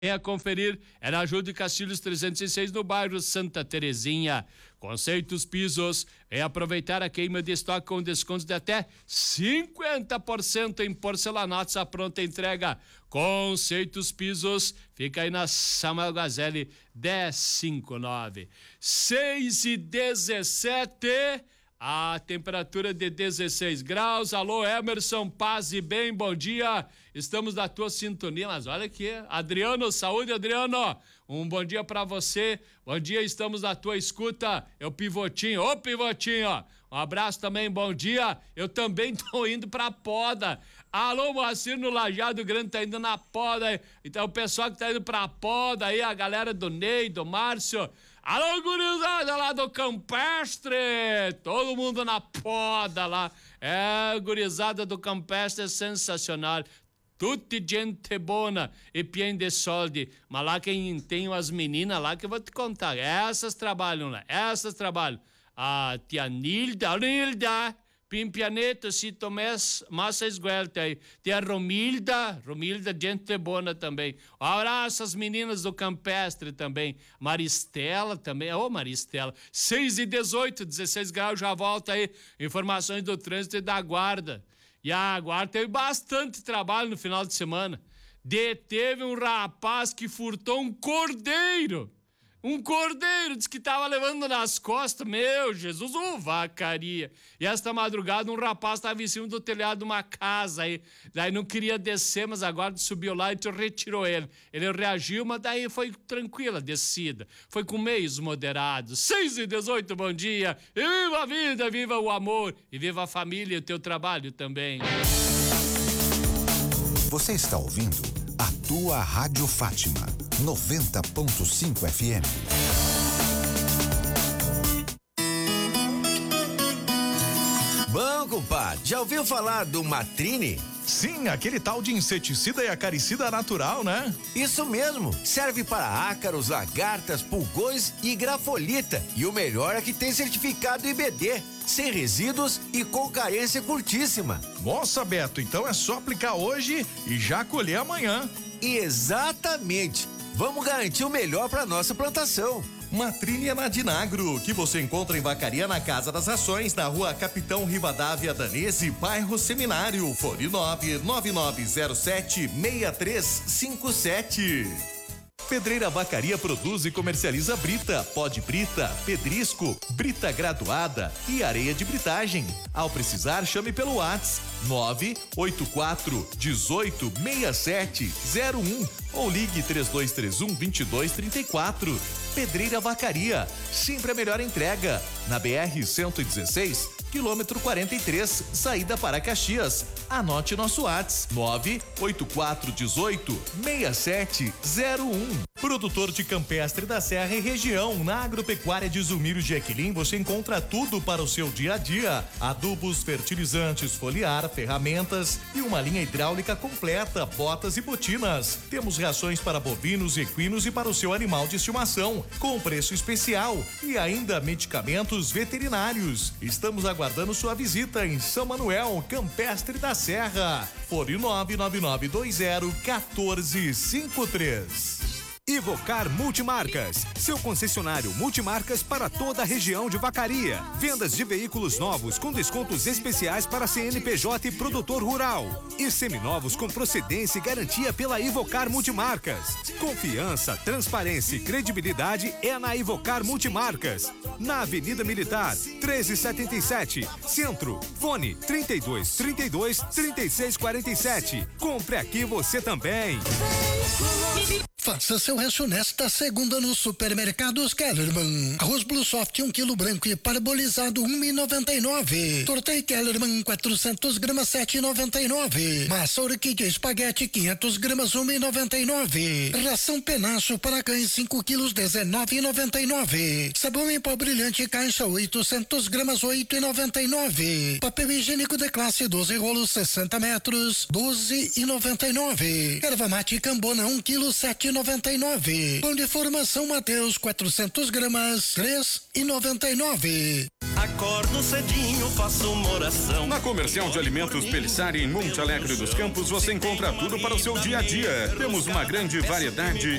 Venha conferir, é na Júlio de Castilhos 306, no bairro Santa Terezinha. Conceitos Pisos, venha aproveitar a queima de estoque com descontos de até 50% em porcelanatos à pronta entrega. Conceitos Pisos, fica aí na Samuel Gazelle 1059. 6:17. A temperatura de 16 graus. Alô, Emerson, paz e bem, bom dia. Estamos na tua sintonia, mas olha aqui, Adriano, saúde, Adriano. Um bom dia pra você. Bom dia, estamos na tua escuta. É o Pivotinho. Ô, Pivotinho, um abraço também, bom dia. Eu também tô indo pra poda. Alô, Moacir, no Lajeado Grande tá indo na poda. Então, o pessoal que tá indo pra poda aí, a galera do Ney, do Márcio. Alô, gurizada lá do Campestre, todo mundo na poda lá. É, gurizada do Campestre é sensacional. Tutti gente bona e bien de soldi. Mas lá quem tem umas meninas lá que eu vou te contar. Essas trabalham lá, essas trabalham. A tia Nilda, Pimpianeto, Cito Massa Esguelta aí. Tem a Romilda, gente bona também. Um abraço às meninas do Campestre também. Maristela também. Ô, Maristela. 6:18, 16 graus, já volta aí. Informações do trânsito e da guarda. E a guarda teve bastante trabalho no final de semana. Deteve um rapaz que furtou um cordeiro. Um cordeiro, disse que tava levando nas costas. Meu Jesus, vacaria. E esta madrugada um rapaz tava em cima do telhado de uma casa aí. Daí não queria descer, mas agora subiu lá e retirou ele. Ele reagiu, mas daí foi tranquila a descida. Foi com meios moderados. 6:18, bom dia. E viva a vida, viva o amor. E viva a família e o teu trabalho também. Você está ouvindo a tua Rádio Fátima 90.5 FM. Bom, compadre, já ouviu falar do Matrine? Sim, aquele tal de inseticida e acaricida natural, né? Isso mesmo, serve para ácaros, lagartas, pulgões e grafolita. E o melhor é que tem certificado IBD, sem resíduos e com carência curtíssima. Nossa, Beto, então é só aplicar hoje e já colher amanhã. Exatamente. Vamos garantir o melhor para nossa plantação. Matrine é na Dinagro, que você encontra em Vacaria na Casa das Rações, na rua Capitão Rivadavia Danese, bairro Seminário, Fone 99907-6357. Pedreira Vacaria produz e comercializa brita, pó de brita, pedrisco, brita graduada e areia de britagem. Ao precisar, chame pelo WhatsApp 984 18 6701 ou ligue 3231-2234. Pedreira Vacaria, sempre a melhor entrega. Na BR-116, quilômetro 43, saída para Caxias. Anote nosso WhatsApp 98418-6701. Produtor de Campestre da Serra e região, na Agropecuária de Zumiro Jequilim, você encontra tudo para o seu dia a dia: adubos, fertilizantes, foliar, ferramentas e uma linha hidráulica completa, botas e botinas. Temos rações para bovinos, equinos e para o seu animal de estimação, com preço especial, e ainda medicamentos veterinários. Estamos aguardando sua visita em São Manuel, Campestre da Serra. Fone 99201453. Ivocar Multimarcas, seu concessionário multimarcas para toda a região de Vacaria. Vendas de veículos novos com descontos especiais para CNPJ e produtor rural. E seminovos com procedência e garantia pela Ivocar Multimarcas. Confiança, transparência e credibilidade é na Ivocar Multimarcas. Na Avenida Militar, 1377, Centro. Fone 3232-3647. Compre aqui você também. Faça seu rancho nesta segunda no Supermercados Kellerman. Arroz Blue Soft 1 kg branco e parabolizado 1,99. Tortei Kellerman 400 gramas 7,99. Massa orquídea espaguete 500 gramas 1,99. Ração penacho para cães 5 quilos 19,99. Sabão em pó brilhante caixa 800 gramas 8,99. Papel higiênico de classe 12 rolos 60 metros 12,99. Erva mate Cambona 1 kg 7,99. Pão de formação Mateus 400 gramas 3,99. Acordo cedinho, faço uma oração. Na Comercial de Alimentos Pelissari, em Monte Alegre dos Campos, você encontra tudo para o seu dia a dia. Temos uma grande variedade